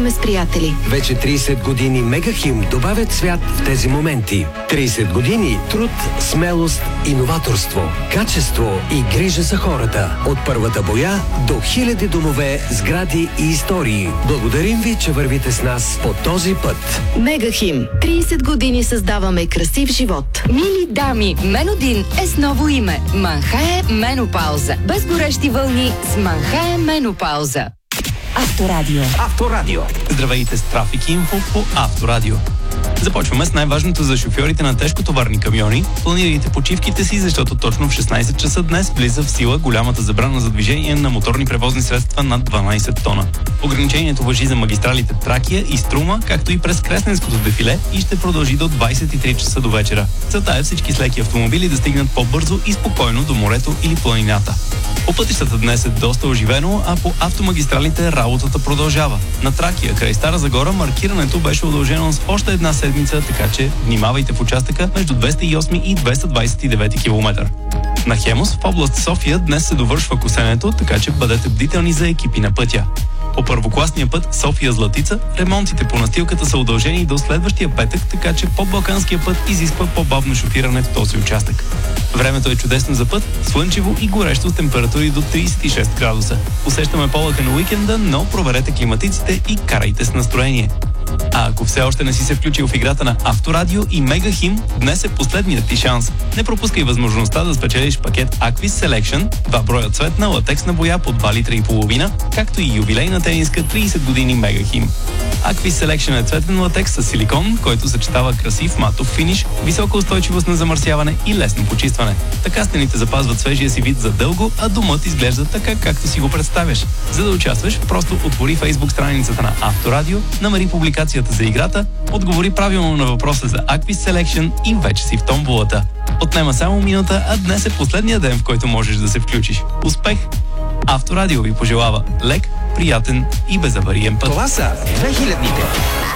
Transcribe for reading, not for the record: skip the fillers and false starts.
срещаме с приятели. Вече 30 години Мегахим добавят цвят в тези моменти. 30 години труд, смелост, иноваторство, качество и грижа за хората. От първата боя до хиляди домове, сгради и истории. Благодарим ви, че вървите с нас по този път. Мегахим. 30 години създаваме красив живот. Мили дами, Менодин е с ново име. Манхае Менопауза. Без горещи вълни с Манхае Менопауза. Авторадио. Авторадио. Здравейте с Трафик Инфо по Авторадио. Започваме с най-важното за шофьорите на тежкотоварни камиони. Планирайте почивките си, защото точно в 16 часа днес влиза в сила голямата забрана за движение на моторни превозни средства над 12 тона. Ограничението важи за магистралите Тракия и Струма, както и през Кресненското дефиле и ще продължи до 23 часа до вечера. Целта е всички с леки автомобили да стигнат по-бързо и спокойно до морето или планината. По пътищата днес е доста оживено, а по автомагистралите работата продължава. На Тракия, край Стара Загора, маркирането беше удължено с още една седмица, така че внимавайте в участъка между 208 и 229 км. На Хемус, в област София, днес се довършва косенето, така че бъдете бдителни за екипи на пътя. По първокласния път София-Златица, ремонтите по настилката са удължени до следващия петък, така че по-балканския път изисква по-бавно шофиране в този участък. Времето е чудесно за път, слънчево и горещо с температури до 36 градуса. Усещаме полъха на уикенда, но проверете климатиците и карайте с настроение. А ако все още не си се включил в играта на Авторадио и Мегахим, днес е последният ти шанс. Не пропускай възможността да спечелиш пакет Aquis Selection, 2 броя цветна латексна боя по 2 литра и половина, както и юбилейна тениска 30 години Мегахим. Aquis Selection е цветен латекс с силикон, който съчетава красив матов финиш, висока устойчивост на замърсяване и лесно почистване. Така стените запазват свежия си вид за дълго, а домът изглежда така, както си го представяш. За да участваш, просто отвори Facebook страницата на Авторадио, намери публикацията за играта, отговори правилно на въпроса за Aquis Selection и вече си в томболата. Отнема само минута, а днес е последния ден, в който можеш да се включиш. Успех! Авторадио ви пожелава лек, приятен и безавариен път. Това са 2000-ните.